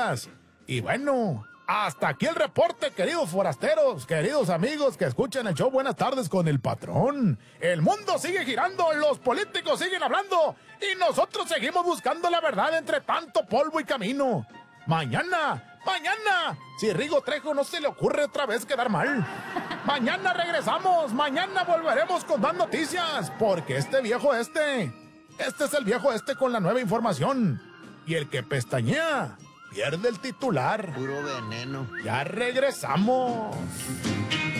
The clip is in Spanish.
noticias. Y bueno, hasta aquí el reporte, queridos forasteros, queridos amigos que escuchan el show Buenas Tardes con el Patrón. El mundo sigue girando, los políticos siguen hablando y nosotros seguimos buscando la verdad entre tanto polvo y camino. Mañana, si Rigo Trejo no se le ocurre otra vez quedar mal. Mañana regresamos, mañana volveremos con más noticias, porque este es el viejo con la nueva información. Y el que pestañea pierde el titular. Puro veneno. Ya regresamos.